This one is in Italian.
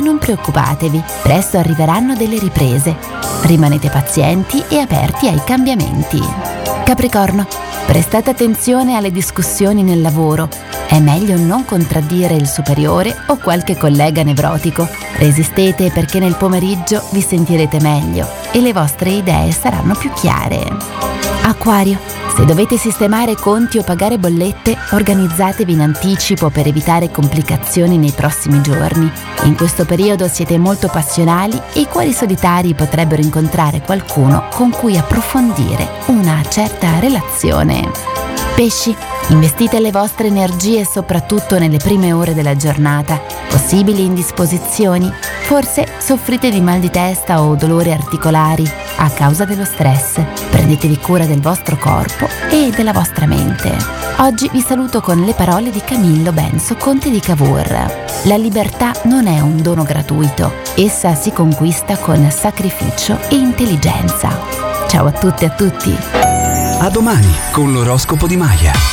non preoccupatevi, presto arriveranno delle riprese. Rimanete pazienti e aperti ai cambiamenti. Capricorno, prestate attenzione alle discussioni nel lavoro. È meglio non contraddire il superiore o qualche collega nevrotico. Resistete perché nel pomeriggio vi sentirete meglio e le vostre idee saranno più chiare. Acquario, se dovete sistemare conti o pagare bollette, organizzatevi in anticipo per evitare complicazioni nei prossimi giorni. In questo periodo siete molto passionali e i cuori solitari potrebbero incontrare qualcuno con cui approfondire una certa relazione. Pesci, investite le vostre energie soprattutto nelle prime ore della giornata. Possibili indisposizioni? Forse soffrite di mal di testa o dolori articolari a causa dello stress. Prendetevi cura del vostro corpo e della vostra mente. Oggi vi saluto con le parole di Camillo Benso, conte di Cavour. La libertà non è un dono gratuito, essa si conquista con sacrificio e intelligenza. Ciao a tutte e a tutti. A domani con l'oroscopo di Maya.